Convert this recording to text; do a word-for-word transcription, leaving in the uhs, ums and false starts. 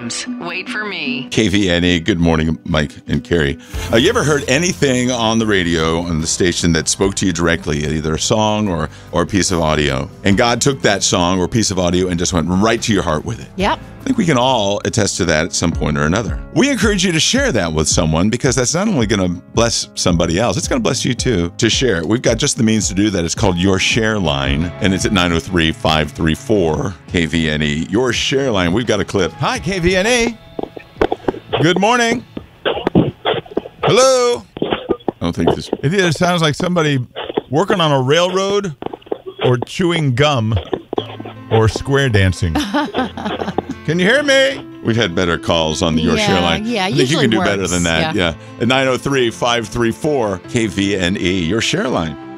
Jams. Wait for me. K V N A, good morning, Mike and Carrie. Uh, you ever heard anything on the radio, on the station, that spoke to you directly, either a song or, or a piece of audio, and God took that song or piece of audio and just went right to your heart with it? Yep. I think we can all attest to that at some point or another. We encourage you to share that with someone, because that's not only going to bless somebody else, it's going to bless you too to share it. We've got just the means to do that. It's called Your Share Line, and it's at nine oh three, five three four, K V N E. Your Share Line. We've got a clip. Hi, K V N E. Good morning. Hello. I don't think this... It either sounds like somebody working on a railroad or chewing gum or square dancing. Can you hear me? We've had better calls on the Your Yeah, Share Line. yeah, I think you usually can do works. better than that. Yeah. Yeah. At nine oh three, five three four, K V N E. Your Share Line.